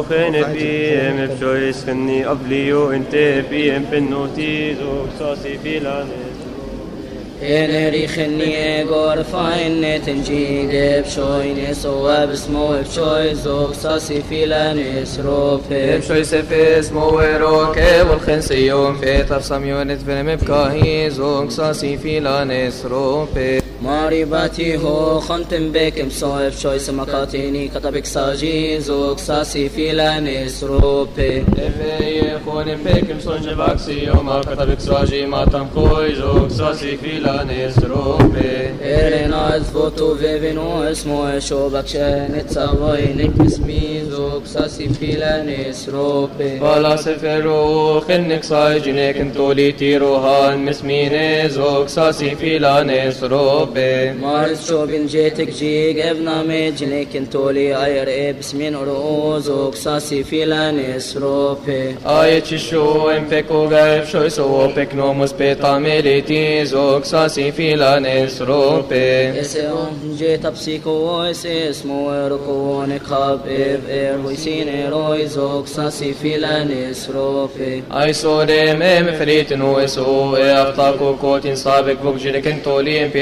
خين بيم بشويس خني أبليو انت بيم بنوتي زوج صاصي بيلانس إنري خني غرفين تنجيد بشوي نسوا بسمو بشوي زوج صاصي فيلانس روبي بشوي سفيس مويروك والخنس يوم في طرسم يونت فيلم بكاهي زوج صاصي فيلانس روبي ماري باتي هو خنتم بكم صويب شوي سمكاتيني كتبك ساجي زوج صاصي فيلانس روبي افي خون بكم صنج باكسي يوم كتبك ساجي ما تمخوي زوج صاصي فيلانس روبي إيرينا زفوتو فيبينو اسمو شوبك شانت سابوينك اسمي زوج صاصي فيلانس روبي فلا سفرو خنك ساجينك انتولي تيروهان مسميني زوج صاصي فيلانس روبي مارس شوبين جيتك جيك ابنا ميجنك انتولي اير بسمين رؤوزك ساسي فيلانس روبي آية شو امبكو غيب شو سو بك نوموس بيتا ميليتي زوج ساسي فيلانس روبي اسم جيت بسيكو اسمو ركونك خاب اير ويسين روي زوج ساسي فيلانس روبي اي سوري مم فريت نو اسو افتاكو كوتين صابك بوجينك انتولي